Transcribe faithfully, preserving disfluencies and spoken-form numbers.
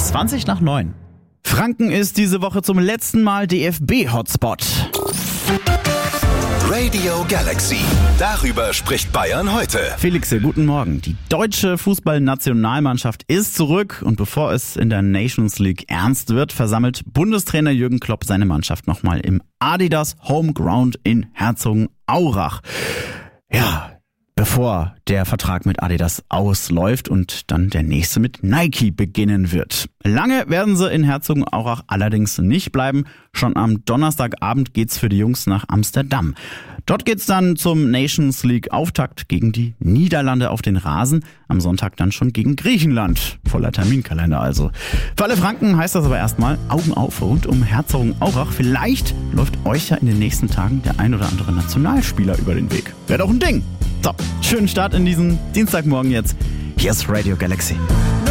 zwanzig nach neun. Franken ist diese Woche zum letzten Mal D F B-Hotspot. Radio Galaxy. Darüber spricht Bayern heute. Felixe, guten Morgen. Die deutsche Fußballnationalmannschaft ist zurück und bevor es in der Nations League ernst wird, versammelt Bundestrainer Jürgen Klopp seine Mannschaft nochmal im Adidas Homeground in Herzogenaurach. Ja, bevor der Vertrag mit Adidas ausläuft und dann der nächste mit Nike beginnen wird. Lange werden sie in Herzogenaurach allerdings nicht bleiben. Schon am Donnerstagabend geht's für die Jungs nach Amsterdam. Dort geht's dann zum Nations League Auftakt gegen die Niederlande auf den Rasen. Am Sonntag dann schon gegen Griechenland. Voller Terminkalender also. Für alle Franken heißt das aber erstmal Augen auf rund um Herzogenaurach. Vielleicht läuft euch ja in den nächsten Tagen der ein oder andere Nationalspieler über den Weg. Wäre doch ein Ding. So, schönen Start in diesen Dienstagmorgen jetzt. Hier ist Radio Galaxy.